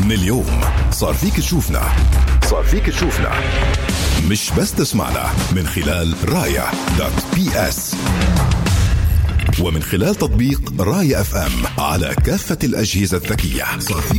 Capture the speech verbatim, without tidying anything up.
من اليوم صار فيك تشوفنا صار فيك تشوفنا مش بس تسمعنا من خلال رايا دوت بي اس ومن خلال تطبيق رايا اف ام على كافة الأجهزة الذكية. صار فيك